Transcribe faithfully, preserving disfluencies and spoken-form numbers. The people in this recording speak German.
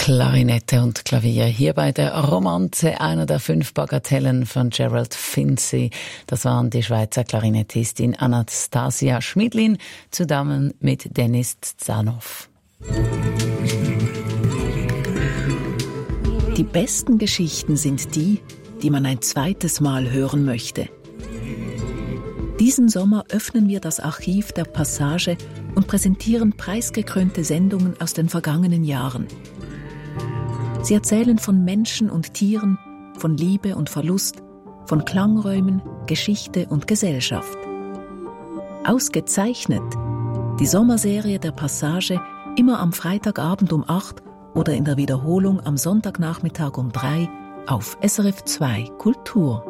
Klarinette und Klavier. Hier bei der Romanze, einer der fünf Bagatellen von Gerald Finzi. Das waren die Schweizer Klarinettistin Anastasia Schmidlin zusammen mit Denis Tzanov. Die besten Geschichten sind die, die man ein zweites Mal hören möchte. Diesen Sommer öffnen wir das Archiv der Passage und präsentieren preisgekrönte Sendungen aus den vergangenen Jahren. Sie erzählen von Menschen und Tieren, von Liebe und Verlust, von Klangräumen, Geschichte und Gesellschaft. Ausgezeichnet die Sommerserie der Passage immer am Freitagabend um acht oder in der Wiederholung am Sonntagnachmittag um drei auf S R F zwei Kultur.